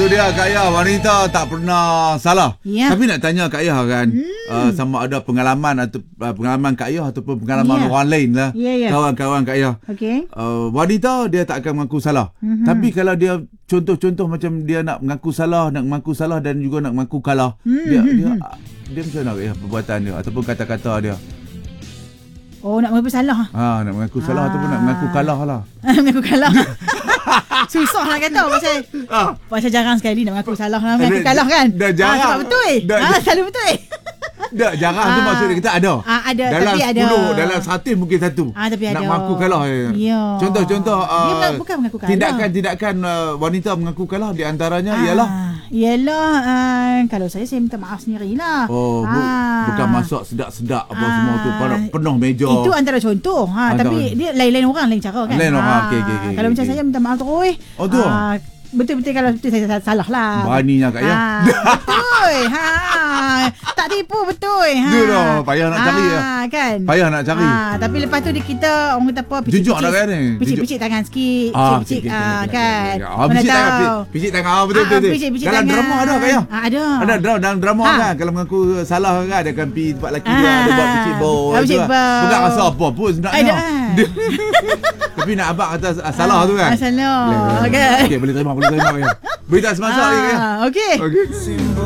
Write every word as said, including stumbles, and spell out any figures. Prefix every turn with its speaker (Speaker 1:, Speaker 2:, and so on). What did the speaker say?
Speaker 1: dia Kak Yah, wanita tak pernah salah.
Speaker 2: Ya.
Speaker 1: Tapi nak tanya Kak Yah kan,
Speaker 2: hmm.
Speaker 1: uh, sama ada pengalaman atau uh, pengalaman Kak Yah ataupun pengalaman
Speaker 2: ya.
Speaker 1: orang lain lah.
Speaker 2: Ya, ya.
Speaker 1: Kawan-kawan Kak Yah.
Speaker 2: Okey.
Speaker 1: Uh, wanita dia tak akan mengaku salah.
Speaker 2: Mm-hmm.
Speaker 1: Tapi kalau dia contoh-contoh macam dia nak mengaku salah, nak mengaku salah dan juga nak mengaku kalah. Mm-hmm. Dia dia dia macam mana Kak Yah perbuatan dia ataupun kata-kata dia?
Speaker 2: Oh, nak mengaku salah.
Speaker 1: Ha, nak mengaku salah ah. ataupun nak mengaku kalah lah.
Speaker 2: Mengaku kalah. Susah nak kata pasal ah. pasal jarang sekali nak mengaku salah lah, mengaku kalah kan.
Speaker 1: Dah jarang.
Speaker 2: Ah, sebab betul.
Speaker 1: Dah,
Speaker 2: ah, selalu betul.
Speaker 1: Dah jarang ah. tu maksudnya kita ada.
Speaker 2: Ah, ada
Speaker 1: dalam
Speaker 2: tapi
Speaker 1: sepuluh,
Speaker 2: ada.
Speaker 1: dalam seratus mungkin satu.
Speaker 2: Ah, tapi
Speaker 1: nak
Speaker 2: ada.
Speaker 1: mengaku kalah.
Speaker 2: Ya.
Speaker 1: Contoh-contoh
Speaker 2: dia
Speaker 1: uh,
Speaker 2: bukan mengaku kalah.
Speaker 1: Tindakan-tindakan uh, wanita mengaku kalah di antaranya
Speaker 2: ah.
Speaker 1: ialah
Speaker 2: Ialah uh, kalau saya saya minta maaf sendirilah.
Speaker 1: Oh, bu-
Speaker 2: ah.
Speaker 1: bukan masak sedak-sedak apa
Speaker 2: ah.
Speaker 1: semua tu penuh meja.
Speaker 2: Itu antara contoh. Ha,
Speaker 1: antara
Speaker 2: tapi dia lain-lain orang lain cara kan.
Speaker 1: Lain orang.
Speaker 2: Ah.
Speaker 1: Okey okey okey.
Speaker 2: Kalau
Speaker 1: okay,
Speaker 2: macam
Speaker 1: okay.
Speaker 2: saya minta maaf terus.
Speaker 1: Oh tu.
Speaker 2: Ah, betul-betul kalau betul saya salah lah.
Speaker 1: Beraninya Kak Yah.
Speaker 2: Ha, betul. Ha. Tak tipu betul. Ha.
Speaker 1: Betul dah. Payah nak cari ya.
Speaker 2: Kan.
Speaker 1: Payah nak cari.
Speaker 2: Ha, tapi lepas tu dia kita orang kata apa
Speaker 1: Jujur nak kan ni.
Speaker 2: Picit-picit tangan sikit.
Speaker 1: Ah,
Speaker 2: Picit-picit
Speaker 1: okay, okay,
Speaker 2: ah,
Speaker 1: okay,
Speaker 2: kan.
Speaker 1: okay, okay. Ah, picit tangan. Picit tangan. Ah, betul
Speaker 2: ah,
Speaker 1: betul.
Speaker 2: Picit-picit
Speaker 1: dalam
Speaker 2: tangan.
Speaker 1: drama ada Kak Yah.
Speaker 2: Ah, ada.
Speaker 1: Ada drama dalam drama
Speaker 2: ha.
Speaker 1: kan. Kalau mengaku salah kan dia akan pergi tempat lelaki
Speaker 2: ah.
Speaker 1: dia ada buat picit bau.
Speaker 2: Ah, picit bau.
Speaker 1: Bukan rasa apa pun sebenarnya. Tapi nak abang kata salah tu kan.
Speaker 2: Salah.
Speaker 1: Okey boleh terima boleh terima Kak Yah. Berita semasa lagi Kak Yah.
Speaker 2: Okey.
Speaker 1: Okey.